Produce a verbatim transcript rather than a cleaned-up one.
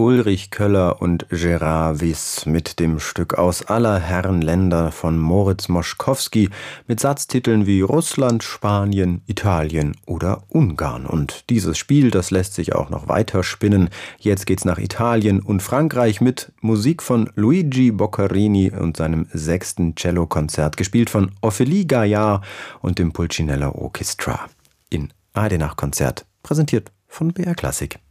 Ulrich Köller und Gérard Wyss mit dem Stück Aus aller Herren Länder von Moritz Moszkowski mit Satztiteln wie Russland, Spanien, Italien oder Ungarn. Und dieses Spiel, das lässt sich auch noch weiter spinnen. Jetzt geht's nach Italien und Frankreich mit Musik von Luigi Boccherini und seinem sechsten Cellokonzert, gespielt von Ophélie Gaillard und dem Pulcinella Orchestra. In A R D Nachtkonzert, präsentiert von B R Klassik.